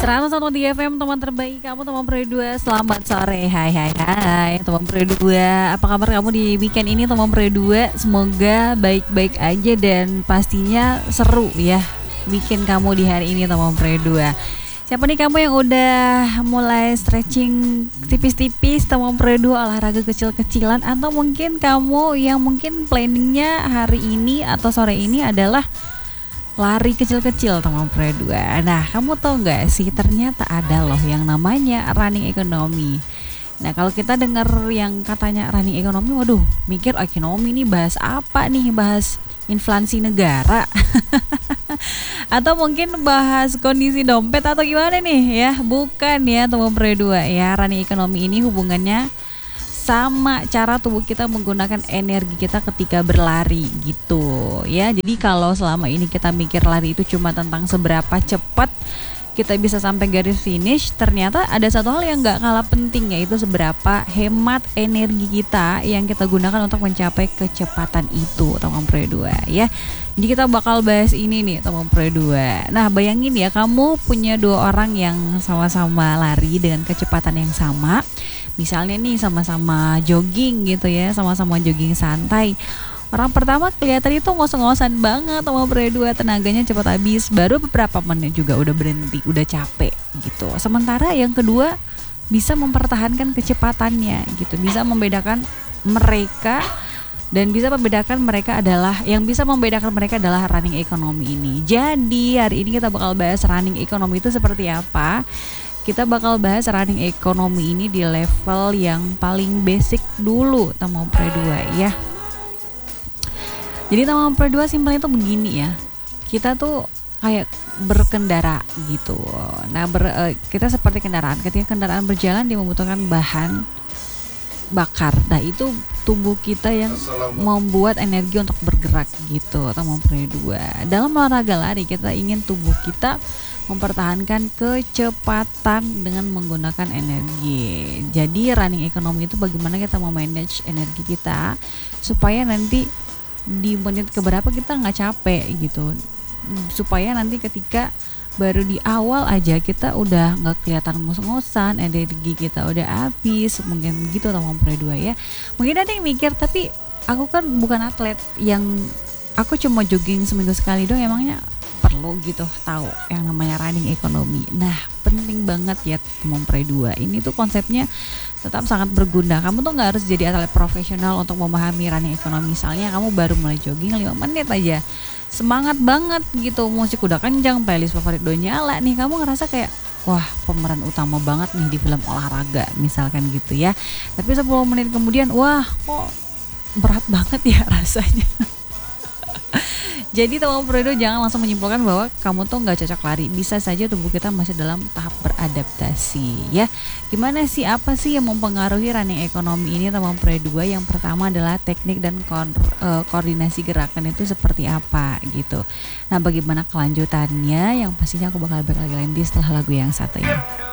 101.3 FM, teman terbaik kamu, teman Pro 2. Selamat sore, hai teman Pro 2. Apa kabar kamu di weekend ini, teman Pro 2? Semoga baik-baik aja dan pastinya seru ya weekend kamu di hari ini, teman Pro 2. Siapa nih kamu yang udah mulai stretching tipis-tipis, teman Pro 2, olahraga kecil-kecilan, atau mungkin kamu yang mungkin planningnya hari ini atau sore ini adalah lari kecil-kecil, teman Pro 2. Nah, kamu tahu nggak sih, ternyata ada loh yang namanya running economy. Nah, kalau kita dengar yang katanya running economy, waduh, mikir ekonomi nih bahas apa nih? Bahas inflasi negara atau mungkin bahas kondisi dompet atau gimana nih ya? Bukan ya, teman Pro 2 ya. Running economy ini hubungannya sama cara tubuh kita menggunakan energi kita ketika berlari gitu ya. Jadi kalau selama ini kita mikir lari itu cuma tentang seberapa cepat kita bisa sampai garis finish, ternyata ada satu hal yang gak kalah penting, yaitu seberapa hemat energi kita yang kita gunakan untuk mencapai kecepatan itu, teman Pro 2 ya. Jadi kita bakal bahas ini nih, teman Pro 2. Nah, bayangin ya, kamu punya dua orang yang sama-sama lari dengan kecepatan yang sama. Misalnya nih sama-sama jogging gitu ya, sama-sama jogging santai. Orang pertama kelihatan itu ngos-ngosan banget, teman Pro 2, tenaganya cepat habis, baru beberapa menit juga udah berhenti, udah capek gitu. Sementara yang kedua bisa mempertahankan kecepatannya gitu, bisa membedakan mereka, dan bisa membedakan mereka adalah running economy ini. Jadi hari ini kita bakal bahas running economy itu seperti apa. Kita bakal bahas running economy ini di level yang paling basic dulu, teman Pro 2 ya. Jadi teman Pro 2, simpelnya tuh begini ya. Kita tuh kayak berkendara gitu. Nah, kita seperti kendaraan. Ketika kendaraan berjalan, dia membutuhkan bahan bakar. Nah, itu tubuh kita yang membuat energi untuk bergerak gitu, teman Pro 2. Dalam olahraga lari, kita ingin tubuh kita mempertahankan kecepatan dengan menggunakan energi. Jadi running economy itu bagaimana kita memanage energi kita supaya nanti di menit keberapa kita nggak capek gitu, supaya nanti ketika baru di awal aja kita udah nggak kelihatan ngos-ngosan, energi kita udah habis, mungkin gitu, teman Pro 2 ya. Mungkin ada yang mikir, tapi aku kan bukan atlet, yang aku cuma jogging seminggu sekali dong, emangnya perlu gitu tahu yang namanya running economy? Nah, penting banget ya, teman Pro 2. Ini tuh konsepnya tetap sangat berguna. Kamu tuh nggak harus jadi atlet profesional untuk memahami running economy. Misalnya kamu baru mulai jogging 5 menit aja, semangat banget gitu, musik udah kencang, playlist favorit udah nyala nih, kamu ngerasa kayak wah, pemeran utama banget nih di film olahraga misalkan gitu ya. Tapi 10 menit kemudian, wah, kok berat banget ya rasanya. Jadi teman Pro 2, jangan langsung menyimpulkan bahwa kamu tuh nggak cocok lari. Bisa saja tubuh kita masih dalam tahap beradaptasi ya. Gimana sih, apa sih yang mempengaruhi running economy ini, teman Pro 2? Yang pertama adalah teknik dan koordinasi gerakan itu seperti apa gitu. Nah, bagaimana kelanjutannya? Yang pastinya aku bakal balik lagi setelah lagu yang satu ini.